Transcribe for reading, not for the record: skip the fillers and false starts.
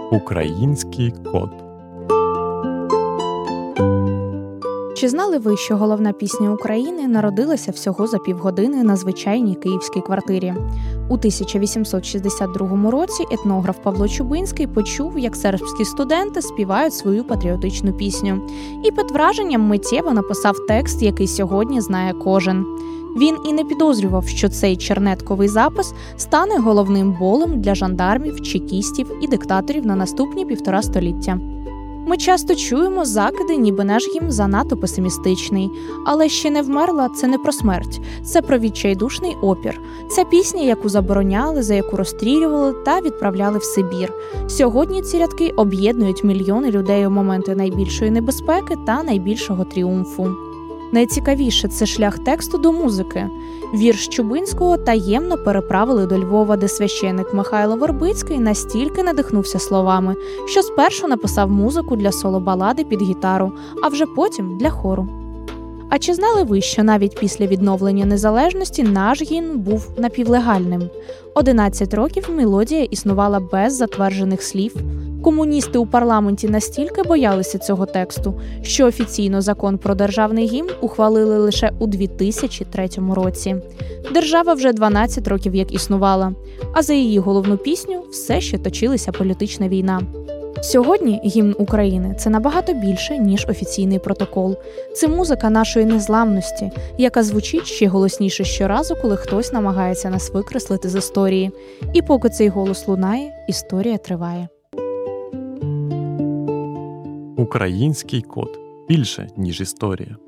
Український кот. Чи знали ви, що головна пісня України народилася всього за півгодини на звичайній київській квартирі? У 1862 році етнограф Павло Чубинський почув, як сербські студенти співають свою патріотичну пісню. І під враженням миттєво написав текст, який сьогодні знає кожен. Він і не підозрював, що цей чернетковий запис стане головним болем для жандармів, чекістів і диктаторів на наступні 1,5 століття. Ми часто чуємо закиди, ніби наш гімн занадто песимістичний. Але «Ще не вмерла» – це не про смерть, це про відчайдушний опір. Це пісня, яку забороняли, за яку розстрілювали та відправляли в Сибір. Сьогодні ці рядки об'єднують мільйони людей у моменти найбільшої небезпеки та найбільшого тріумфу. Найцікавіше – це шлях тексту до музики. Вірш Чубинського таємно переправили до Львова, де священик Михайло Вербицький настільки надихнувся словами, що спершу написав музику для соло-балади під гітару, а вже потім для хору. А чи знали ви, що навіть після відновлення незалежності наш гімн був напівлегальним? 11 років мелодія існувала без затверджених слів. Комуністи у парламенті настільки боялися цього тексту, що офіційно закон про державний гімн ухвалили лише у 2003 році. Держава вже 12 років як існувала, а за її головну пісню все ще точилася політична війна. Сьогодні гімн України – це набагато більше, ніж офіційний протокол. Це музика нашої незламності, яка звучить ще голосніше щоразу, коли хтось намагається нас викреслити з історії. І поки цей голос лунає, історія триває. Український кот. Більше, ніж історія.